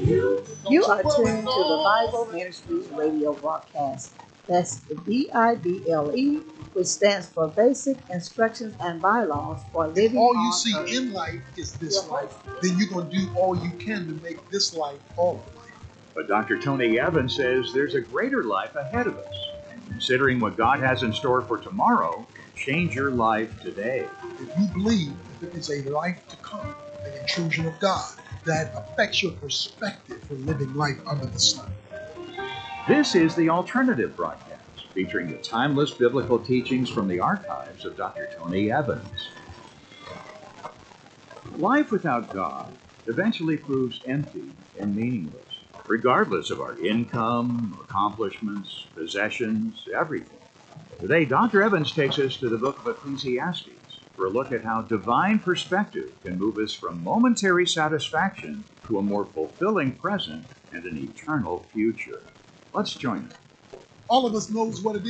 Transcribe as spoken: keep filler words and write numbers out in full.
You are tuned to the Bible Ministries radio broadcast. That's the B I B L E, which stands for Basic Instructions and Bylaws for If Living all you on see Earth. in life is this life, then you're going to do all you can to make this life all of life. But Doctor Tony Evans says there's a greater life ahead of us. And considering what God has in store for tomorrow, change your life today. If you believe that there is a life to come, an intrusion of God, that affects your perspective for living life under the sun. This is the Alternative Broadcast, featuring the timeless biblical teachings from the archives of Doctor Tony Evans. Life without God eventually proves empty and meaningless, regardless of our income, accomplishments, possessions, everything. Today, Doctor Evans takes us to the book of Ecclesiastes for a look at how divine perspective can move us from momentary satisfaction to a more fulfilling present and an eternal future. Let's join him. All of us knows what it